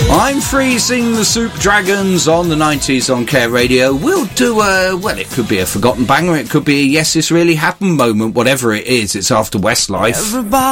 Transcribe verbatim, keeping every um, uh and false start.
I'm freezing the Soup Dragons on the nineties on Care Radio. We'll do a, well, it could be a forgotten banger, it could be a yes, this really happened moment, whatever it is, it's after Westlife. Everybody